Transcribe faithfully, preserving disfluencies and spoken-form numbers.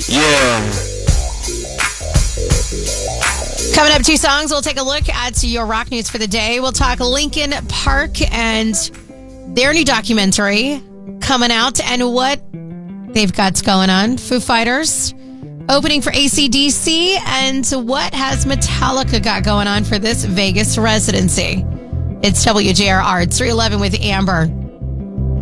Yeah. Coming up, two songs. We'll take a look at your rock news for the day. We'll talk Linkin Park and their new documentary coming out and what they've got going on. Foo Fighters opening for A C D C, and what has Metallica got going on for this Vegas residency. It's W J R R. It's three eleven with Amber.